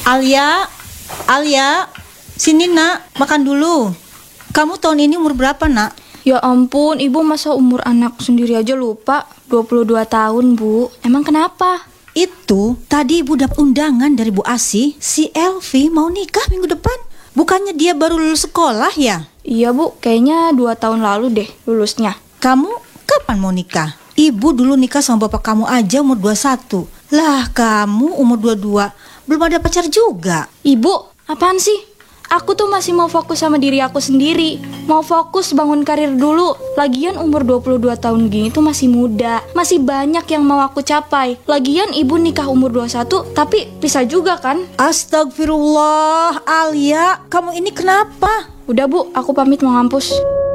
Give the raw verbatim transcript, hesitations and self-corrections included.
Alia, Alia, sini nak, makan dulu. Kamu tahun ini umur berapa nak? Ya ampun, ibu masa umur anak sendiri aja lupa. dua puluh dua tahun, Bu. Emang kenapa? Itu, tadi ibu dapat undangan dari Bu Asih. Si Elvi mau nikah minggu depan. Bukannya dia baru lulus sekolah ya? Iya, Bu. Kayaknya dua tahun lalu deh lulusnya. Kamu kapan mau nikah? Ibu dulu nikah sama bapak kamu aja umur dua puluh satu. Lah, kamu umur dua puluh dua. Belum ada pacar juga. Ibu, apaan sih? Aku tuh masih mau fokus sama diri aku sendiri. Mau fokus bangun karir dulu. Lagian umur dua puluh dua tahun gini tuh masih muda. Masih banyak yang mau aku capai. Lagian ibu nikah umur dua puluh satu, tapi bisa juga kan? Astagfirullah, Alia, kamu ini kenapa? Udah Bu, aku pamit mau ngampus.